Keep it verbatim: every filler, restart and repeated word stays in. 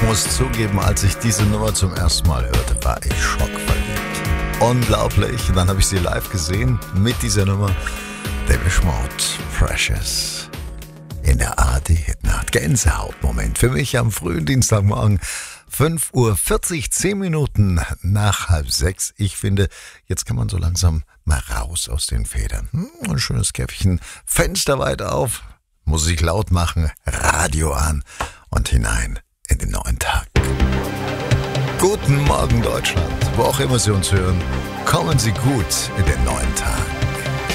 muss zugeben, als ich diese Nummer zum ersten Mal hörte, war ich schockverliebt. Unglaublich. Und dann habe ich sie live gesehen mit dieser Nummer. Depeche Mode, Precious. In der A R D-Hitnacht. Gänsehautmoment für mich am frühen Dienstagmorgen. fünf Uhr vierzig, zehn Minuten nach halb sechs. Ich finde, jetzt kann man so langsam mal raus aus den Federn. Hm, ein schönes Käffchen, Fenster weit auf, Musik laut machen, Radio an und hinein in den neuen Tag. Guten Morgen Deutschland, wo auch immer Sie uns hören, kommen Sie gut in den neuen Tag.